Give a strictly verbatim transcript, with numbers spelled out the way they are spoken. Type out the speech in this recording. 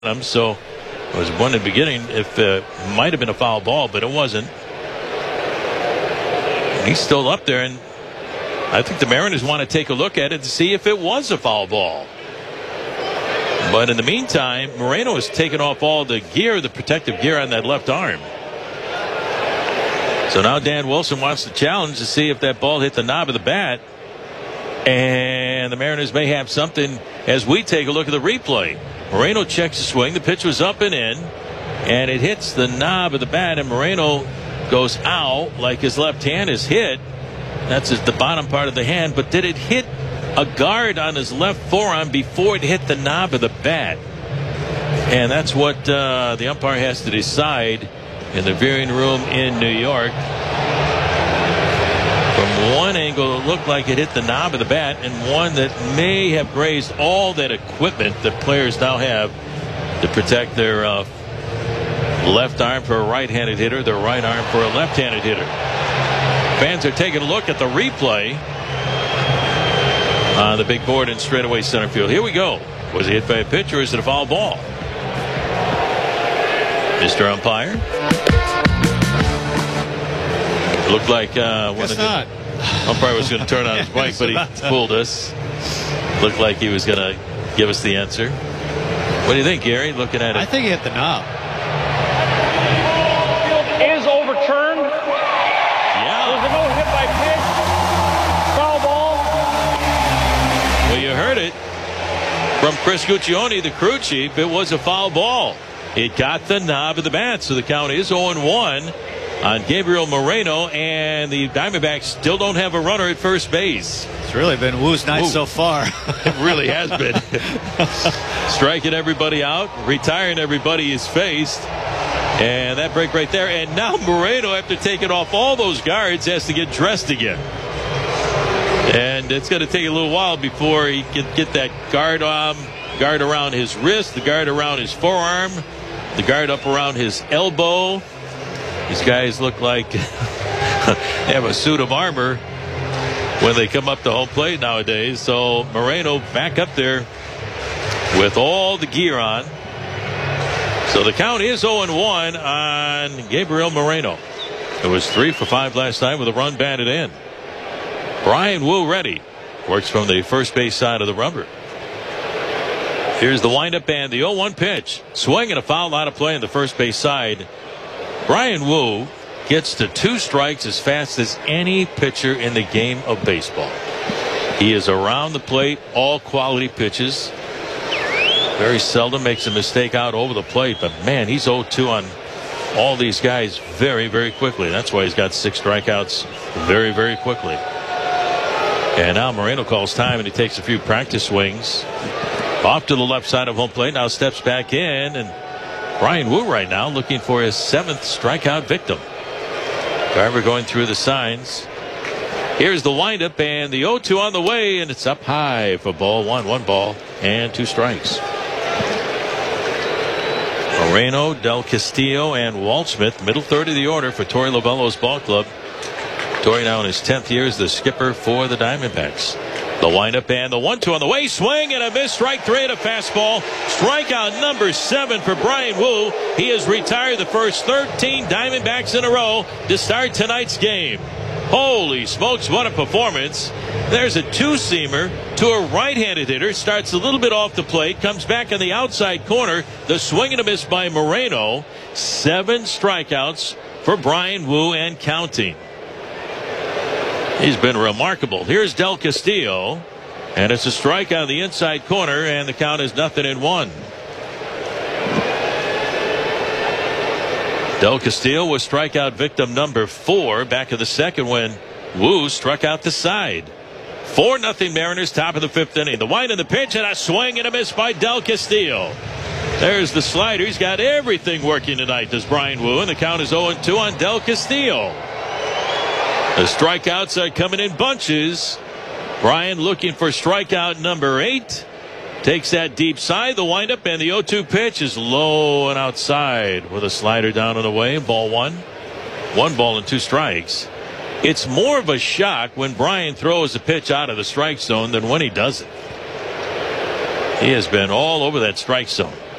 him. So I was one in the beginning if it uh, might have been a foul ball, but it wasn't. He's still up there, and I think the Mariners want to take a look at it to see if it was a foul ball. But in the meantime, Moreno has taken off all the gear, the protective gear on that left arm. So now Dan Wilson wants to challenge to see if that ball hit the knob of the bat. And the Mariners may have something as we take a look at the replay. Moreno checks the swing. The pitch was up and in, and it hits the knob of the bat, and Moreno goes out like his left hand is hit. That's at the bottom part of the hand. But did it hit a guard on his left forearm before it hit the knob of the bat? And that's what uh, the umpire has to decide in the viewing room in New York. From one angle, it looked like it hit the knob of the bat, and one that may have grazed all that equipment that players now have to protect their uh, left arm for a right-handed hitter, their right arm for a left-handed hitter. Fans are taking a look at the replay on the big board in straightaway center field. Here we go. Was it hit by a pitch, or is it a foul ball? Mister Umpire. It looked like uh, one of the umpire was going to turn on his mic, but he fooled us. Looked like he was going to give us the answer. What do you think, Gary, looking at it? I think he hit the knob. Is overturned. Yeah. There's a no hit by pitch. Foul ball. Well, you heard it from Chris Guccione, the crew chief. It was a foul ball. It got the knob of the bat, so the count is oh and one on Gabriel Moreno, and the Diamondbacks still don't have a runner at first base. It's really been Woo's night Woo. so far. It really has been. Striking everybody out, retiring everybody he's faced. And that break right there. And now Moreno, after taking off all those guards, has to get dressed again. And it's going to take a little while before he can get that guard on, guard around his wrist, the guard around his forearm, the guard up around his elbow. These guys look like they have a suit of armor when they come up to home plate nowadays. So Moreno back up there with all the gear on. So the count is oh and one on Gabriel Moreno. It was three for five last night with a run batted in. Bryan Woo ready. Works from the first base side of the rubber. Here's the windup and the oh one pitch. Swing and a foul out of play on the first base side. Bryan Woo gets to two strikes as fast as any pitcher in the game of baseball. He is around the plate, all quality pitches. Very seldom makes a mistake out over the plate, but man, he's oh two on all these guys very, very quickly. That's why he's got six strikeouts very, very quickly. And now Moreno calls time, and he takes a few practice swings. Off to the left side of home plate, now steps back in, and Bryan Woo right now looking for his seventh strikeout victim. Garver going through the signs. Here's the windup and the oh two on the way, and it's up high for ball one. One ball and two strikes. Moreno, Del Castillo, and Waldschmidt, middle third of the order for Torey Lovullo's ball club. Torey now in his tenth year as the skipper for the Diamondbacks. The windup and the one two on the way. Swing and a miss. Strike three and a fastball. Strikeout number seven for Bryan Woo. He has retired the first thirteen Diamondbacks in a row to start tonight's game. Holy smokes, what a performance. There's a two-seamer to a right-handed hitter. Starts a little bit off the plate. Comes back in the outside corner. The swing and a miss by Moreno. Seven strikeouts for Bryan Woo and counting. He's been remarkable. Here's Del Castillo, and it's a strike on the inside corner, and the count is nothing in one. Del Castillo was strikeout victim number four back in the second when Woo struck out the side. four nothing Mariners, top of the fifth inning. The wind and the pitch, and a swing and a miss by Del Castillo. There's the slider. He's got everything working tonight, does Bryan Woo, and the count is oh and two on Del Castillo. The strikeouts are coming in bunches. Bryan looking for strikeout number eight. Takes that deep side. The windup and the oh two pitch is low and outside with a slider down and away. Ball one. One ball and two strikes. It's more of a shock when Bryan throws a pitch out of the strike zone than when he doesn't. He has been all over that strike zone.